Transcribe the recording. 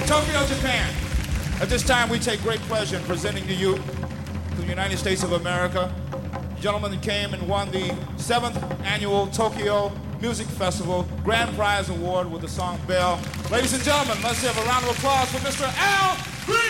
Tokyo, Japan. At this time, we take great pleasure in presenting to you, to the United States of America, a gentleman that came and won the 7th annual Tokyo Music Festival Grand Prize Award with the song Bell. Ladies and gentlemen, let's have a round of applause for Mr. Al Green!